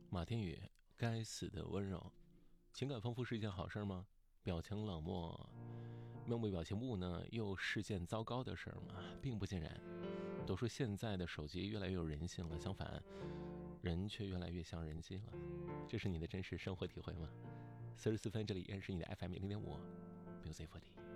马天宇，该死的温柔。情感丰富是一件好事吗？表情冷漠、面部表情幕呢，又是件糟糕的事吗？并不尽然。都说现在的手机越来越有人性了，相反，人却越来越像人机了。这是你的真实生活体会吗？44分，这里依然是你的 FM 0.5 Music for